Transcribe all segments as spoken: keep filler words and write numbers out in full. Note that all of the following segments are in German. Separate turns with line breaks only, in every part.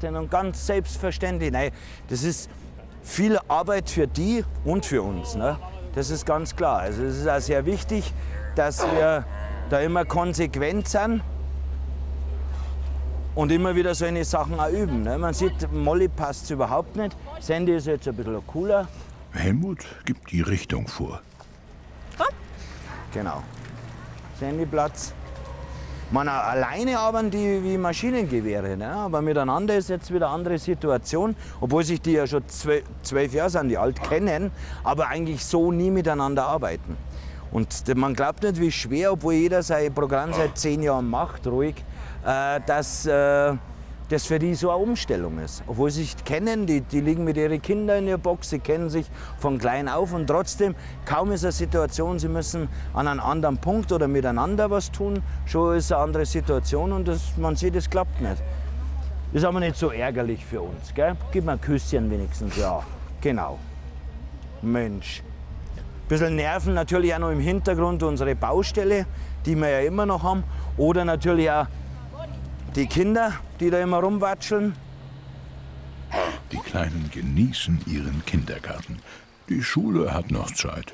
gemacht haben und ganz selbstverständlich. Nein, das ist viel Arbeit für die und für uns. Ne? Das ist ganz klar. Also es ist auch sehr wichtig, dass wir da immer konsequent sind und immer wieder solche Sachen auch üben. Ne? Man sieht, Molly passt es überhaupt nicht. Sandy ist jetzt ein bisschen cooler.
Helmut gibt die Richtung vor.
Komm. Genau. Sandyplatz. Man alleine arbeiten die wie Maschinengewehre, ne? Aber miteinander ist jetzt wieder eine andere Situation, obwohl sich die ja schon zwölf, zwölf Jahre sind, die alt kennen, aber eigentlich so nie miteinander arbeiten. Und man glaubt nicht, wie schwer, obwohl jeder sein Programm seit zehn Jahren macht, ruhig, äh, dass äh, das für die so eine Umstellung ist. Obwohl sie sich kennen, die, die liegen mit ihren Kindern in der Box, sie kennen sich von klein auf und trotzdem, kaum ist eine Situation, sie müssen an einem anderen Punkt oder miteinander was tun, schon ist eine andere Situation und das, man sieht, es klappt nicht. Ist aber nicht so ärgerlich für uns, gell? Gib mir ein Küsschen wenigstens, ja, genau. Mensch. Ein bisschen Nerven natürlich auch noch im Hintergrund unsere Baustelle, die wir ja immer noch haben, oder natürlich auch die Kinder, die da immer rumwatscheln.
Die Kleinen genießen ihren Kindergarten. Die Schule hat noch Zeit.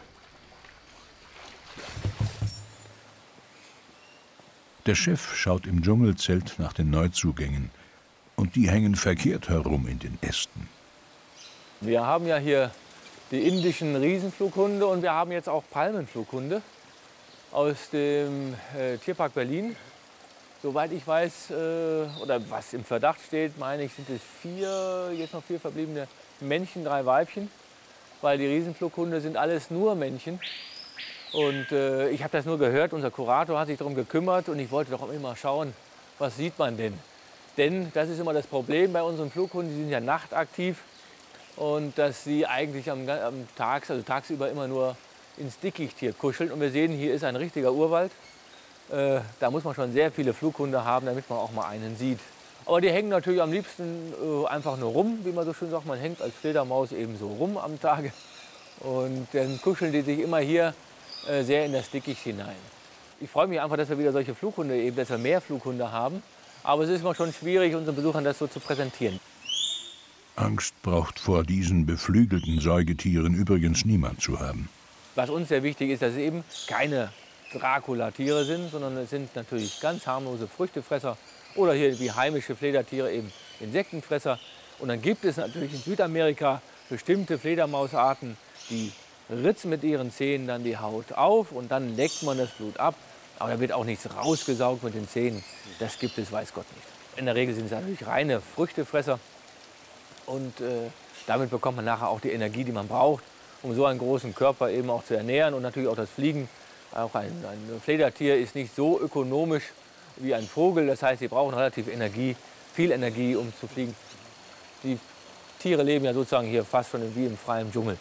Der Chef schaut im Dschungelzelt nach den Neuzugängen. Und die hängen verkehrt herum in den Ästen.
Wir haben ja hier die indischen Riesenflughunde und wir haben jetzt auch Palmenflughunde aus dem äh, Tierpark Berlin. Soweit ich weiß, äh, oder was im Verdacht steht, meine ich, sind es vier, jetzt noch vier verbliebene Männchen, drei Weibchen. Weil die Riesenflughunde sind alles nur Männchen. Und äh, ich habe das nur gehört, unser Kurator hat sich darum gekümmert und ich wollte doch immer schauen, was sieht man denn? Denn das ist immer das Problem bei unseren Flughunden, die sind ja nachtaktiv und dass sie eigentlich am, am Tag, also tagsüber immer nur ins Dickicht hier kuscheln. Und wir sehen, hier ist ein richtiger Urwald. Äh, da muss man schon sehr viele Flughunde haben, damit man auch mal einen sieht. Aber die hängen natürlich am liebsten äh, einfach nur rum, wie man so schön sagt. Man hängt als Fledermaus eben so rum am Tage. Und dann kuscheln die sich immer hier äh, sehr in das Dickicht hinein. Ich freue mich einfach, dass wir wieder solche Flughunde, eben, dass wir mehr Flughunde haben. Aber es ist immer schon schwierig, unseren Besuchern das so zu präsentieren.
Angst braucht vor diesen beflügelten Säugetieren übrigens niemand zu haben.
Was uns sehr wichtig ist, dass es eben keine Dracula-Tiere sind, sondern es sind natürlich ganz harmlose Früchtefresser oder hier wie heimische Fledertiere eben Insektenfresser. Und dann gibt es natürlich in Südamerika bestimmte Fledermausarten, die ritzen mit ihren Zähnen dann die Haut auf und dann leckt man das Blut ab. Aber da wird auch nichts rausgesaugt mit den Zähnen. Das gibt es, weiß Gott nicht. In der Regel sind es natürlich reine Früchtefresser. Und äh, damit bekommt man nachher auch die Energie, die man braucht, um so einen großen Körper eben auch zu ernähren. Und natürlich auch das Fliegen. Auch ein, ein Fledertier ist nicht so ökonomisch wie ein Vogel. Das heißt, sie brauchen relativ Energie, viel Energie, um zu fliegen. Die Tiere leben ja sozusagen hier fast schon wie im freien Dschungel.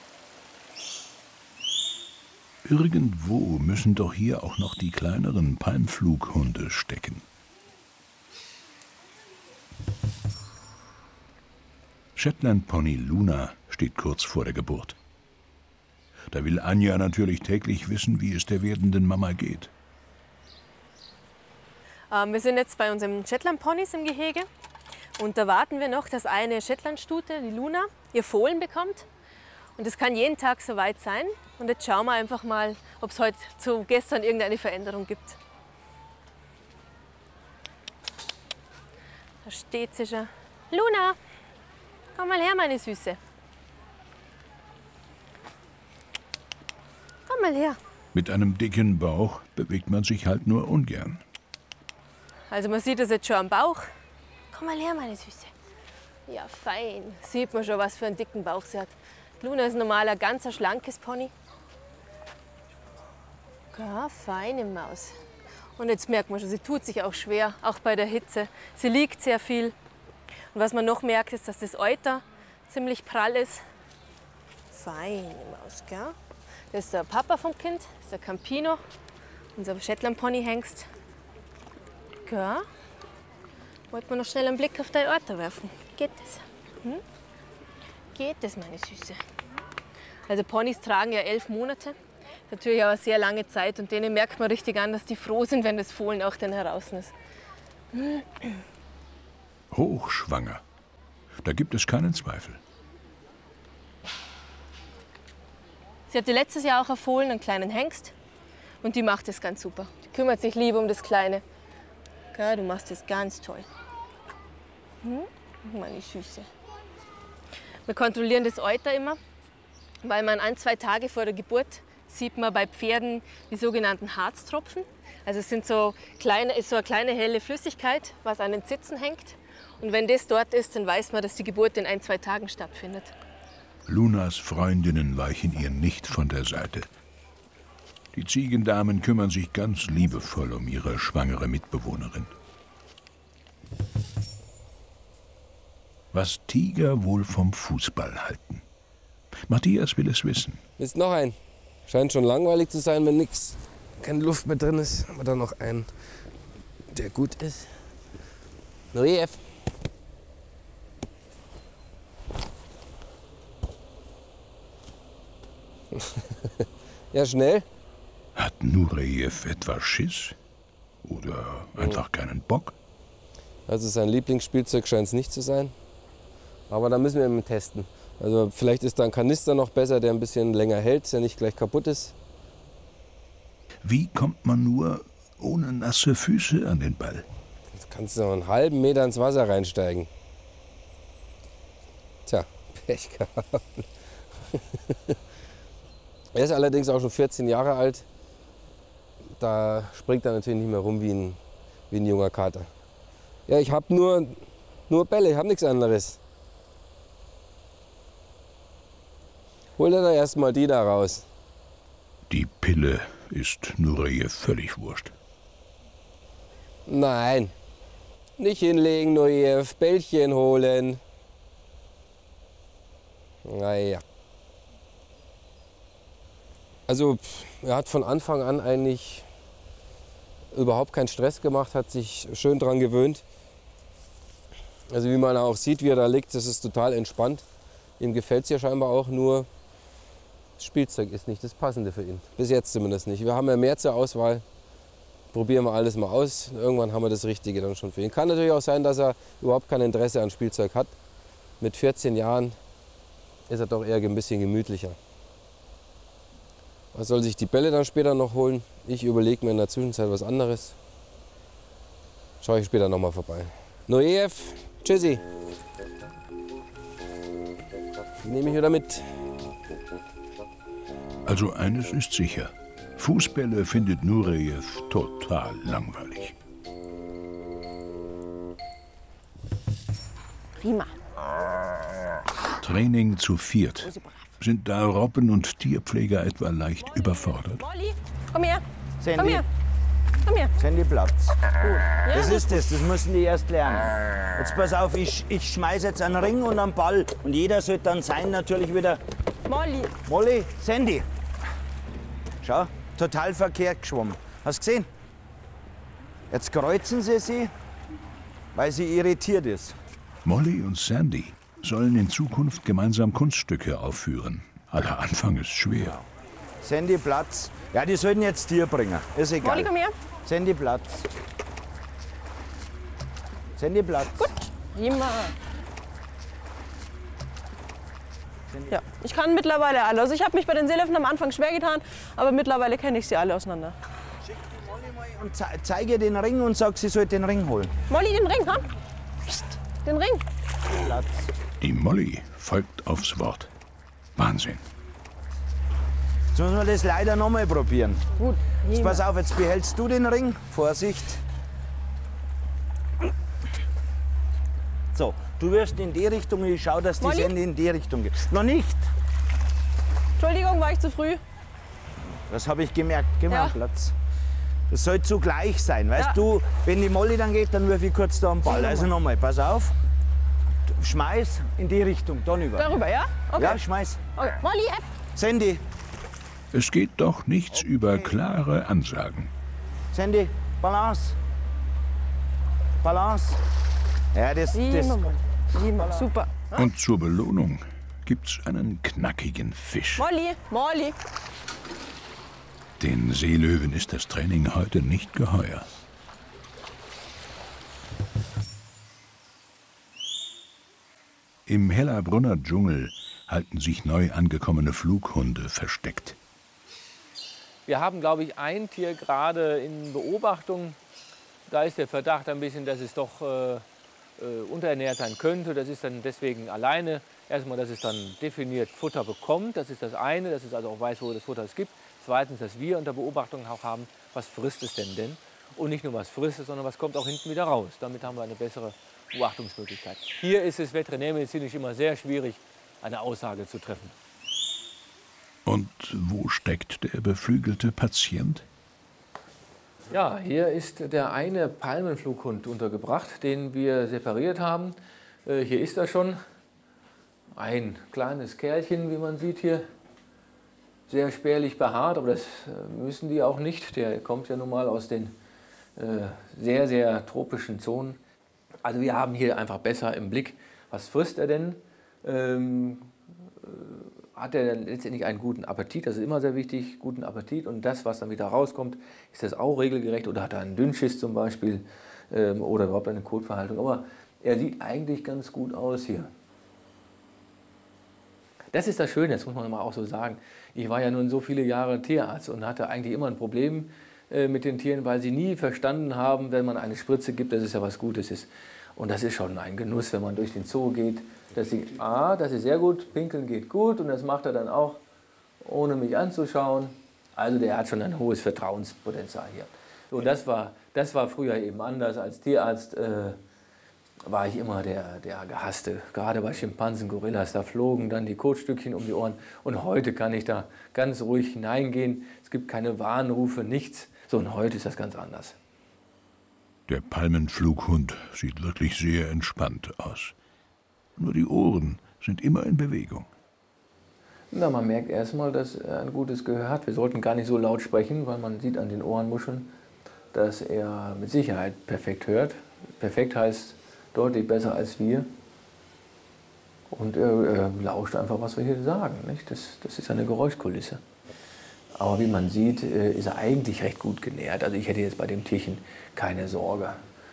Irgendwo müssen doch hier auch noch die kleineren Palmflughunde stecken. Shetland Pony Luna steht kurz vor der Geburt. Da will Anja natürlich täglich wissen, wie es der werdenden Mama geht.
Ähm, wir sind jetzt bei unseren Shetland Ponys im Gehege und da warten wir noch, dass eine Shetland-Stute, die Luna, ihr Fohlen bekommt. Und das kann jeden Tag soweit sein. Und jetzt schauen wir einfach mal, ob es heute zu gestern irgendeine Veränderung gibt. Da steht sie schon. Luna, komm mal her, meine Süße. Komm mal her.
Mit einem dicken Bauch bewegt man sich halt nur ungern.
Also man sieht das jetzt schon am Bauch. Komm mal her, meine Süße. Ja, fein. Sieht man schon, was für einen dicken Bauch sie hat. Luna ist normal ein ganz schlankes Pony. Ja, feine Maus. Und jetzt merkt man schon, sie tut sich auch schwer, auch bei der Hitze. Sie liegt sehr viel. Und was man noch merkt, ist, dass das Euter ziemlich prall ist. Feine Maus, gell? Das ist der Papa vom Kind, das ist der Campino, unser Shetland-Pony-Hengst. Gell? Wollte man noch schnell einen Blick auf dein Euter werfen. Geht das? Hm? Geht das, meine Süße? Also Ponys tragen ja elf Monate. Natürlich auch eine sehr lange Zeit und denen merkt man richtig an, dass die froh sind, wenn das Fohlen auch dann heraus ist.
Hochschwanger. Da gibt es keinen Zweifel.
Sie hatte letztes Jahr auch ein Fohlen, einen kleinen Hengst. Und die macht das ganz super. Die kümmert sich lieb um das Kleine. Ja, du machst das ganz toll. Hm? Meine Süße. Wir kontrollieren das Euter immer, weil man ein, zwei Tage vor der Geburt sieht man bei Pferden die sogenannten Harztropfen. Also es sind so kleine, ist so eine kleine helle Flüssigkeit, was an den Zitzen hängt. Und wenn das dort ist, dann weiß man, dass die Geburt in ein, zwei Tagen stattfindet.
Lunas Freundinnen weichen ihr nicht von der Seite. Die Ziegendamen kümmern sich ganz liebevoll um ihre schwangere Mitbewohnerin. Was Tiger wohl vom Fußball halten? Matthias will es wissen.
Ist noch ein. Scheint schon langweilig zu sein, wenn nichts, keine Luft mehr drin ist. Aber dann noch einen, der gut ist. Nureyev. Ja, schnell.
Hat Nureyev etwa Schiss? Oder einfach keinen Bock?
Also sein Lieblingsspielzeug scheint es nicht zu sein. Aber da müssen wir ihn testen. Also vielleicht ist da ein Kanister noch besser, der ein bisschen länger hält, der nicht gleich kaputt ist.
Wie kommt man nur ohne nasse Füße an den Ball?
Du kannst noch einen halben Meter ins Wasser reinsteigen. Tja, Pech gehabt. Er ist allerdings auch schon vierzehn Jahre alt. Da springt er natürlich nicht mehr rum wie ein, wie ein junger Kater. Ja, ich habe nur, nur Bälle, ich habe nichts anderes. Hol dir da erstmal die da raus.
Die Pille ist Nureyev völlig wurscht.
Nein, nicht hinlegen, Nureyev, Bällchen holen. Naja. Also er hat von Anfang an eigentlich überhaupt keinen Stress gemacht, hat sich schön dran gewöhnt. Also wie man auch sieht, wie er da liegt, das ist total entspannt. Ihm gefällt es ja scheinbar auch, nur das Spielzeug ist nicht das Passende für ihn. Bis jetzt zumindest nicht. Wir haben ja mehr zur Auswahl. Probieren wir alles mal aus. Irgendwann haben wir das Richtige dann schon für ihn. Kann natürlich auch sein, dass er überhaupt kein Interesse an Spielzeug hat. Mit vierzehn Jahren ist er doch eher ein bisschen gemütlicher. Er soll sich die Bälle dann später noch holen. Ich überlege mir in der Zwischenzeit was anderes. Schaue ich später noch mal vorbei. Nureyev, tschüssi. Die nehme ich wieder mit.
Also eines ist sicher. Fußbälle findet Nureyev total langweilig.
Prima.
Training zu viert. Sind da Robben und Tierpfleger etwa leicht überfordert?
Molly, komm her.
Sandy,
Komm her. Komm her.
Sandy, Platz.
Ja,
Das ist das, das müssen die erst lernen. Jetzt pass auf, ich, ich schmeiß jetzt einen Ring und einen Ball. Und jeder sollte dann sein natürlich wieder...
Molly.
Molly, Sandy. Schau, total verkehrt geschwommen. Hast du gesehen? Jetzt kreuzen sie sie, weil sie irritiert ist.
Molly und Sandy sollen in Zukunft gemeinsam Kunststücke aufführen. Aller Anfang ist schwer.
Sandy, Platz. Ja, die sollten jetzt dir bringen. Ist egal.
Molly, komm her.
Sandy, Platz. Sandy, Platz.
Gut. Prima. Ja, ich kann mittlerweile alle. Also ich habe mich bei den Seelöwen am Anfang schwer getan, aber mittlerweile kenne ich sie alle auseinander.
Schick die Molly mal und ze zeige den Ring und sag, sie soll den Ring holen.
Molly, den Ring, ha? Psst, den Ring.
Platz.
Die Molly folgt aufs Wort. Wahnsinn.
Jetzt müssen wir das leider noch mal probieren.
Gut.
Jetzt pass auf, jetzt behältst du den Ring. Vorsicht. So, du wirfst in die Richtung und ich schau, dass die
Molly?
Sandy in die Richtung geht. Noch nicht.
Entschuldigung, war ich zu früh?
Das habe ich gemerkt. Geh mal
Ja.
auf Platz. Das soll zugleich sein. Weißt
Ja.
du, wenn die Molly dann geht, dann wirf ich kurz da am Ball. Also nochmal, pass auf. Schmeiß in die Richtung, dann über.
Darüber, ja? Okay.
Ja, schmeiß.
Okay. Molly, ab.
Sandy,
Es geht doch nichts über klare Ansagen.
Sandy, Balance. Balance. Ja, das, das,
Prima, Molly. Prima, super.
Und zur Belohnung gibt's einen knackigen Fisch.
Molly, Molly.
Den Seelöwen ist das Training heute nicht geheuer. Im Hellerbrunner Dschungel halten sich neu angekommene Flughunde versteckt.
Wir haben, glaube ich, ein Tier gerade in Beobachtung. Da ist der Verdacht ein bisschen, dass es doch äh, äh, unterernährt sein könnte. Das ist dann deswegen alleine. Erstmal, dass es dann definiert Futter bekommt. Das ist das eine, dass es also auch weiß, wo das Futter es gibt. Zweitens, dass wir unter Beobachtung auch haben, was frisst es denn denn? Und nicht nur was frisst es, sondern was kommt auch hinten wieder raus. Damit haben wir eine bessere Beobachtungsmöglichkeit. Hier ist es veterinärmedizinisch immer sehr schwierig, eine Aussage zu treffen.
Und wo steckt der beflügelte Patient?
Ja, hier ist der eine Palmenflughund untergebracht, den wir separiert haben. Äh, hier ist er schon. Ein kleines Kerlchen, wie man sieht hier. Sehr spärlich behaart, aber das äh, müssen die auch nicht. Der kommt ja nun mal aus den äh, sehr, sehr tropischen Zonen. Also wir haben hier einfach besser im Blick, was frisst er denn? Ähm, äh, hat er letztendlich einen guten Appetit? Das ist immer sehr wichtig, guten Appetit. Und das, was dann wieder rauskommt, ist das auch regelgerecht? Oder hat er einen Dünnschiss zum Beispiel? Ähm, oder überhaupt eine Kotverhaltung? Aber er sieht eigentlich ganz gut aus hier. Das ist das Schöne, das muss man mal auch so sagen. Ich war ja nun so viele Jahre Tierarzt und hatte eigentlich immer ein Problem äh, mit den Tieren, weil sie nie verstanden haben, wenn man eine Spritze gibt, dass es ja was Gutes ist. Und das ist schon ein Genuss, wenn man durch den Zoo geht, dass sie, ah, das ist sehr gut, pinkeln geht gut und das macht er dann auch, ohne mich anzuschauen. Also der hat schon ein hohes Vertrauenspotenzial hier. So, das war, das war früher eben anders. Als Tierarzt äh, war ich immer der, der Gehasste. Gerade bei Schimpansen, Gorillas, da flogen dann die Kotstückchen um die Ohren. Und heute kann ich da ganz ruhig hineingehen. Es gibt keine Warnrufe, nichts. So, und heute ist das ganz anders.
Der Palmenflughund sieht wirklich sehr entspannt aus. Nur die Ohren sind immer in Bewegung.
Na, man merkt erstmal, dass er ein gutes Gehör hat. Wir sollten gar nicht so laut sprechen, weil man sieht an den Ohrenmuscheln, dass er mit Sicherheit perfekt hört. Perfekt heißt deutlich besser als wir. Und er, er lauscht einfach, was wir hier sagen. Nicht? Das, das ist eine Geräuschkulisse. Aber wie man sieht, ist er eigentlich recht gut genährt. Also ich hätte jetzt bei dem Tierchen keine Sorge.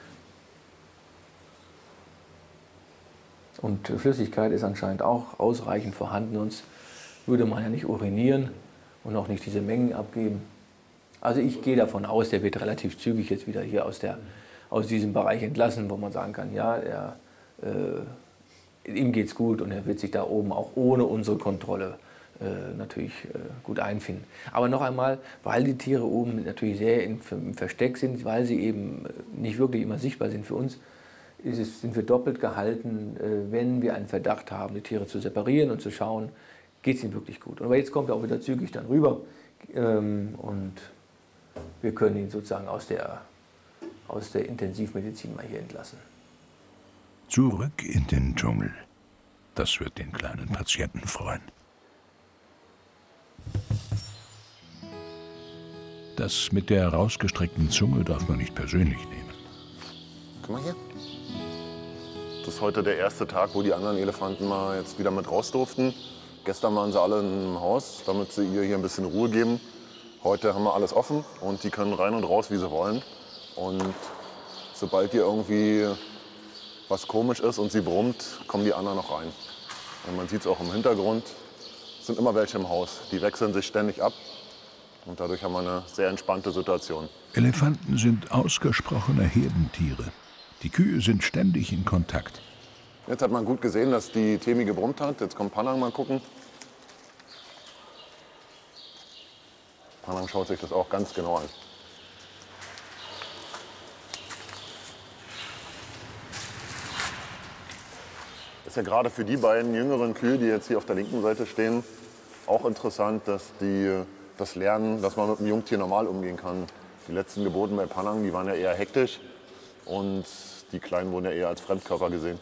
Und Flüssigkeit ist anscheinend auch ausreichend vorhanden, sonst würde man ja nicht urinieren und auch nicht diese Mengen abgeben. Also ich gehe davon aus, der wird relativ zügig jetzt wieder hier aus, der, aus diesem Bereich entlassen, wo man sagen kann, ja, er, äh, ihm geht's gut und er wird sich da oben auch ohne unsere Kontrolle äh, natürlich äh, gut einfinden. Aber noch einmal, weil die Tiere oben natürlich sehr in, im Versteck sind, weil sie eben nicht wirklich immer sichtbar sind für uns, ist es, sind wir doppelt gehalten, äh, wenn wir einen Verdacht haben, die Tiere zu separieren und zu schauen, geht es ihnen wirklich gut. Aber jetzt kommt er auch wieder zügig dann rüber ähm, und wir können ihn sozusagen aus der, aus der Intensivmedizin mal hier entlassen.
Zurück in den Dschungel. Das wird den kleinen Patienten freuen. Das mit der rausgestreckten Zunge darf man nicht persönlich nehmen.
Guck mal hier. Das ist heute der erste Tag, wo die anderen Elefanten mal jetzt wieder mit raus durften. Gestern waren sie alle im Haus, damit sie ihr hier ein bisschen Ruhe geben. Heute haben wir alles offen und die können rein und raus, wie sie wollen. Und sobald hier irgendwie was komisch ist und sie brummt, kommen die anderen noch rein. Und man sieht es auch im Hintergrund, es sind immer welche im Haus. Die wechseln sich ständig ab und dadurch haben wir eine sehr entspannte Situation.
Elefanten sind ausgesprochene Herdentiere. Die Kühe sind ständig in Kontakt.
Jetzt hat man gut gesehen, dass die Temi gebrummt hat. Jetzt kommt Panang mal gucken. Panang schaut sich das auch ganz genau an. Ist ja gerade für die beiden jüngeren Kühe, die jetzt hier auf der linken Seite stehen, auch interessant, dass die das lernen, dass man mit einem Jungtier normal umgehen kann. Die letzten Geburten bei Panang, die waren ja eher hektisch und die Kleinen wurden ja eher als Fremdkörper gesehen.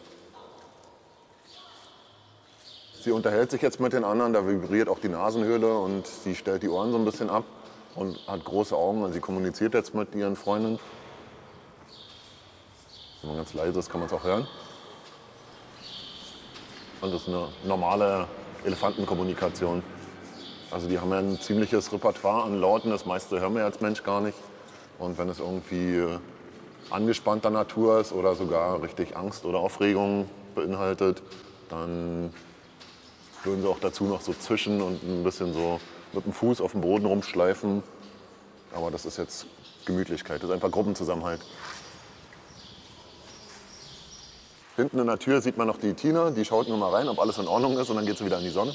Sie unterhält sich jetzt mit den anderen, da vibriert auch die Nasenhöhle und sie stellt die Ohren so ein bisschen ab und hat große Augen. Und sie kommuniziert jetzt mit ihren Freunden. Wenn man ganz leise ist, kann man es auch hören. Und das ist eine normale Elefantenkommunikation. Also die haben ja ein ziemliches Repertoire an Lauten, das meiste hören wir als Mensch gar nicht. Und wenn es irgendwie angespannter Natur ist oder sogar richtig Angst oder Aufregung beinhaltet, Dann würden sie auch dazu noch so zischen und ein bisschen so mit dem Fuß auf dem Boden rumschleifen. Aber das ist jetzt Gemütlichkeit, das ist einfach Gruppenzusammenhalt. Hinten in der Tür sieht man noch die Tina, die schaut nur mal rein, ob alles in Ordnung ist und dann geht sie wieder in die Sonne.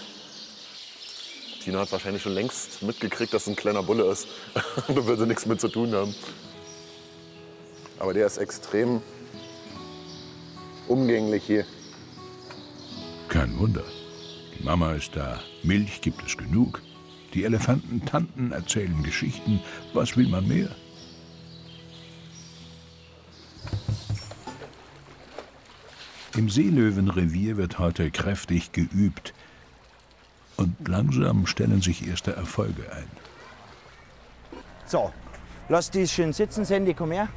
Tina hat wahrscheinlich schon längst mitgekriegt, dass es ein kleiner Bulle ist. Da will sie nichts mit zu tun haben. Aber der ist extrem umgänglich hier.
Kein Wunder. Die Mama ist da, Milch gibt es genug. Die Elefantentanten erzählen Geschichten. Was will man mehr? Im Seelöwenrevier wird heute kräftig geübt. Und langsam stellen sich erste Erfolge ein.
So, lass die schön sitzen, Sandy, komm her.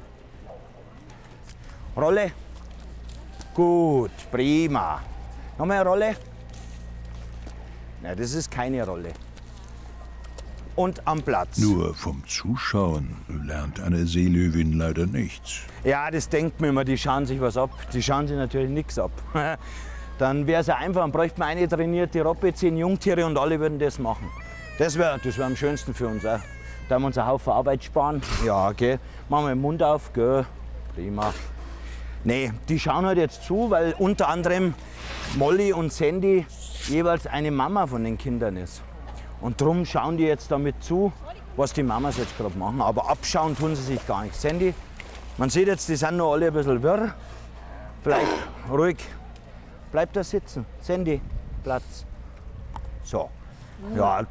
Rolle. Gut, prima. Nochmal eine Rolle. Nein, das ist keine Rolle. Und am Platz.
Nur vom Zuschauen lernt eine Seelöwin leider nichts.
Ja, das denkt man immer, die schauen sich was ab. Die schauen sich natürlich nichts ab. Dann wäre es ja einfach, dann bräuchte man eine trainierte Robbe, zehn Jungtiere und alle würden das machen. Das wäre das wär am schönsten für uns. Auch. Da haben wir uns einen Haufen Arbeit sparen. Ja, okay. Machen wir den Mund auf, gell. Prima. Nee, die schauen halt jetzt zu, weil unter anderem Molly und Sandy jeweils eine Mama von den Kindern ist. Und darum schauen die jetzt damit zu, was die Mamas jetzt gerade machen. Aber abschauen tun sie sich gar nicht. Sandy, man sieht jetzt, die sind noch alle ein bisschen wirr. Vielleicht ruhig. Bleib da sitzen. Sandy, Platz. So. Ja.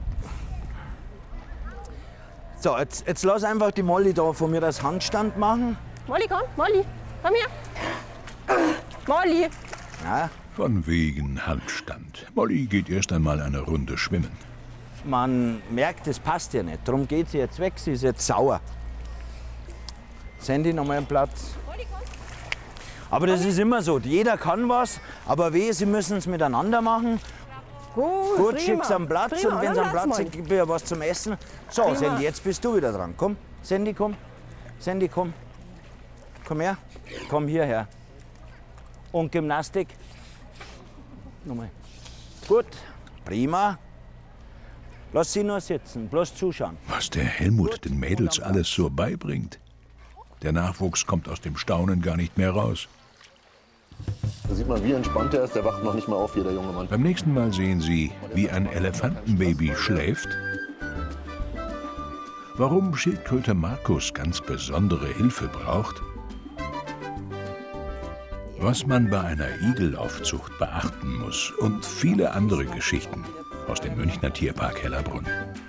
So, jetzt, jetzt lass einfach die Molly da von mir das Handstand machen.
Molly, komm, Molly, komm her. Molly.
Ja.
Von wegen Handstand. Molly geht erst einmal eine Runde schwimmen.
Man merkt, das passt ja nicht. Darum geht sie jetzt weg, sie ist jetzt sauer. Sandy, nochmal einen Platz. Aber das ist immer so, jeder kann was, aber weh, sie müssen es miteinander machen.
Gut,
Gut, schick's am Platz
Prima,
und wenn sie am
Platz
Platz
mal.
sind, gib ihr was zum Essen. So,
Prima.
Sandy, jetzt bist du wieder dran. Komm, Sandy, komm. Sandy, komm. Komm her. Komm hierher. Und Gymnastik. Nochmal. Gut, prima. Lass sie nur sitzen, bloß zuschauen.
Was der Helmut den Mädels alles so beibringt. Der Nachwuchs kommt aus dem Staunen gar nicht mehr raus.
Da sieht man, wie entspannt er ist. Der wacht noch nicht mal auf, hier, der junge Mann.
Beim nächsten Mal sehen Sie, wie ein Elefantenbaby schläft, warum Schildkröte Markus ganz besondere Hilfe braucht, was man bei einer Igelaufzucht beachten muss und viele andere Geschichten aus dem Münchner Tierpark Hellerbrunn.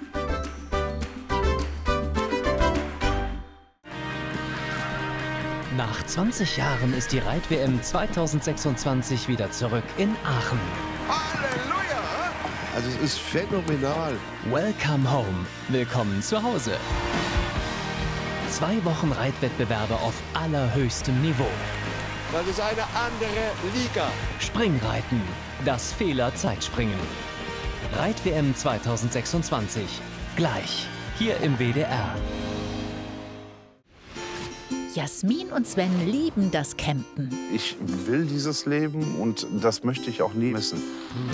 Nach zwanzig Jahren ist die Reit-W M zweitausendsechsundzwanzig wieder zurück in Aachen.
Halleluja! Also es ist phänomenal.
Welcome home. Willkommen zu Hause. Zwei Wochen Reitwettbewerbe auf allerhöchstem Niveau.
Das ist eine andere Liga.
Springreiten. Das Fehler-Zeitspringen. Reit-W M zweitausendsechsundzwanzig. Gleich. Hier im W D R.
Jasmin und Sven lieben das Campen.
Ich will dieses Leben und das möchte ich auch nie missen.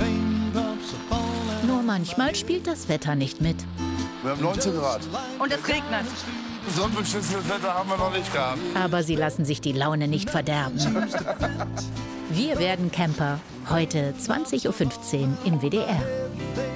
Nur manchmal spielt das Wetter nicht mit.
Wir haben neunzehn Grad.
Und es regnet.
So ein beschissenes Wetter haben wir noch nicht gehabt.
Aber sie lassen sich die Laune nicht verderben. Wir werden Camper. Heute zwanzig Uhr fünfzehn im W D R.